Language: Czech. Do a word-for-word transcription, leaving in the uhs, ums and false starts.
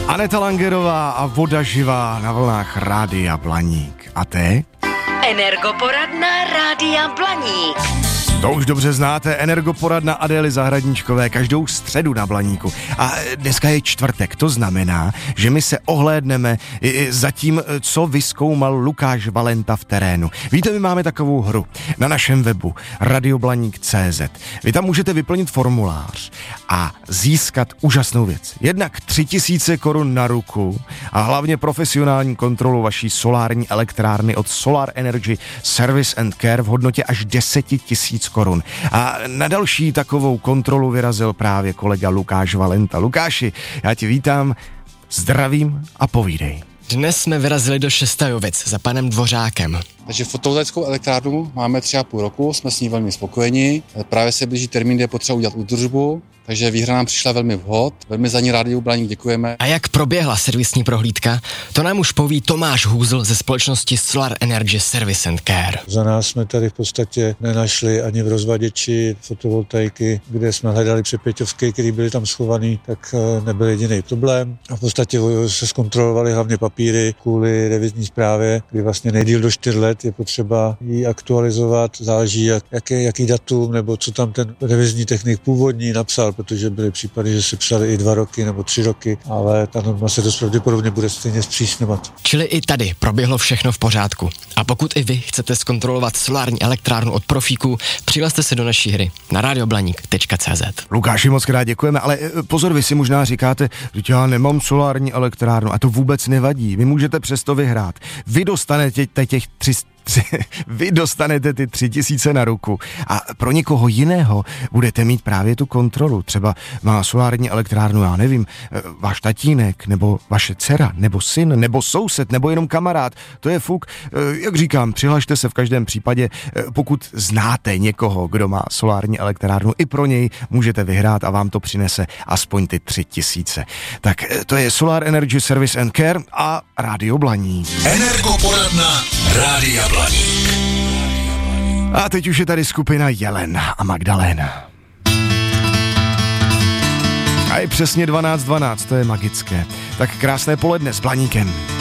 Aneta Langerová a Voda živá na vlnách Rádia Blaník. A te? Energoporadna Rádia Blaník. To už dobře znáte, energoporadna Adély Zahradníčkové každou středu na Blaníku. A dneska je čtvrtek, to znamená, že my se ohlédneme za tím, co vyzkoumal Lukáš Valenta v terénu. Víte, my máme takovou hru na našem webu radioblaník tečka cé zet. Vy tam můžete vyplnit formulář a získat úžasnou věc. Jednak tři tisíce korun na ruku a hlavně profesionální kontrolu vaší solární elektrárny od Solar Energy Service and Care v hodnotě až deset tisíc korun. A na další takovou kontrolu vyrazil právě kolega Lukáš Valenta. Lukáši, já tě vítám, zdravím a povídej. Dnes jsme vyrazili do Šestajovic za panem Dvořákem. Takže fotovoltaickou elektrárnu máme tři a půl roku, jsme s ní velmi spokojeni. Právě se blíží termín, kde je potřeba udělat údržbu, takže výhra nám přišla velmi vhod. Velmi za ní Rádiu Blaník děkujeme. A jak proběhla servisní prohlídka, to nám už poví Tomáš Hůzl ze společnosti Solar Energy Service and Care. Za nás jsme tady v podstatě nenašli ani v rozvaděči fotovoltaiky, kde jsme hledali přepěťovky, které byly tam schovaný, tak nebyl jediný problém. A v podstatě se zkontrolovali hlavně papíry kvůli revizní zprávě, kdy vlastně nejdýl do čtyř let je potřeba ji aktualizovat, záleží jak, jaký, jaký datum nebo co tam ten revizní technik původní napsal, protože byly případy, že se psali i dva roky nebo tři roky, ale ta norma se dost pravděpodobně bude stejně zpřísňovat. Čili i tady proběhlo všechno v pořádku. A pokud i vy chcete zkontrolovat solární elektrárnu od profíků, přihlaste se do naší hry na radioblaník tečka cé zet. Lukáši, moc krát děkujeme, ale pozor, vy si možná říkáte, že já nemám solární elektrárnu a to vůbec nevadí. Vy můžete přesto vyhrát. Vy dostanete těch tři Vy dostanete ty tři tisíce na ruku a pro někoho jiného budete mít právě tu kontrolu. Třeba má solární elektrárnu, já nevím, váš tatínek, nebo vaše dcera, nebo syn, nebo soused, nebo jenom kamarád. To je fuk. Jak říkám, přihlašte se v každém případě, pokud znáte někoho, kdo má solární elektrárnu, i pro něj můžete vyhrát a vám to přinese aspoň ty tři tisíce. Tak to je Solar Energy Service and Care a Rádio Blaník. Energoporadna Rádia Blaník. A teď už je tady skupina Jelen a Magdalena. A je přesně dvanáct dvanáct, to je magické. Tak krásné poledne s Blaníkem.